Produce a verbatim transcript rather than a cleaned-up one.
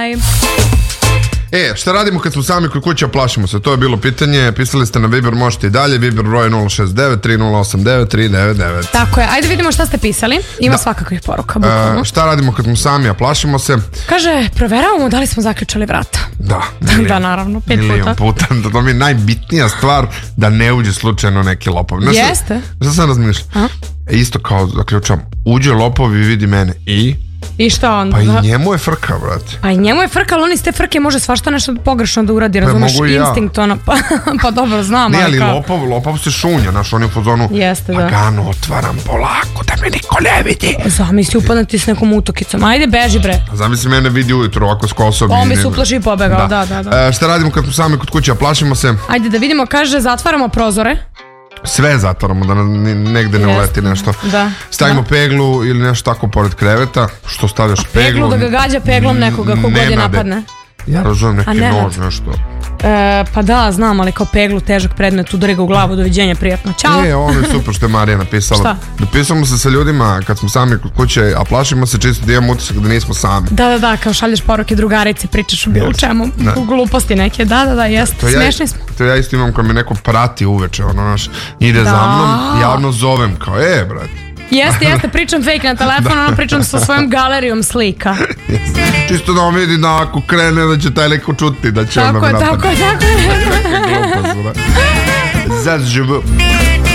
bye. E, šta radimo kad smo sami kod kuće, a plašimo se? To je bilo pitanje. Pisali ste na Viber, možete i dalje. Viber broj nula šest devet tri nula osam devet tri devet devet. Tako je, ajde vidimo šta ste pisali. Ima da. svakakvih poruka, bukvalno. E, šta radimo kad smo sami, a plašimo se? Kaže, proveravamo da li smo zaključali vrata. Da, milijon, da, naravno, pet milijon puta. puta. To mi je najbitnija stvar, da ne uđe slučajno neki lopov. Znaš, Jeste. Šta sam razmišljao? E, isto kao zaključam, uđe lopov i vidi mene i... I šta onda? Pa i njemu je frka, brate. Pa i njemu je frka, ali on iz te frke može svašta nešto pogrešno da uradi, razumeš, instinkt, ono, pa, pa dobro, znam. Ne, ali kao... lopov, lopov se šunja, znaš, on je u fazonu, Jeste, da. Lagano otvaram polako, da me niko ne vidi. Zamisli, upadati s nekom utokicom, ajde beži bre. Zamisli mene vidi ujutro ovako s kosom. On bi se uplaši i pobegao, da, da, da. da. E, šta radimo kad smo sami kod kuće, a plašimo se? Ajde da vidimo, kaže, zatvaramo prozore. Sve zatvaramo, da negde ne uleti nešto. Da. Stavimo da. peglu ili nešto tako pored kreveta. Što stavljaš peglu? Peglu da ga gađa peglom nekoga kogod je napadne. Ja razumem neki nož, nešto. E, pa da, znam, ali kao peglu, težak predmet, udari ga u glavu, doviđenja, prijatno. Ćao. E, ono je super što je Marija napisala. Šta? Napisamo se sa ljudima kad smo sami kod kuće, a plašimo se čisto da imamo utisak da nismo sami. Da, da, da, kao šalješ poruke drugarici, pričaš o bilo čemu, u gluposti neke, da, da, da, jeste, smešni ja, smo. To ja isto imam kad me neko prati uveče, ono, naš, ide da. za mnom, javno zovem, kao, e, brate. Jeste, jeste, pričam fake na telefonu, ono pričam sa svojom galerijom slika. Čisto da on vidi da ako krene da će taj neko čuti, da će tako onda me napadati. Tako je, tako je, tako je. Glupost, brate. Zaz živu.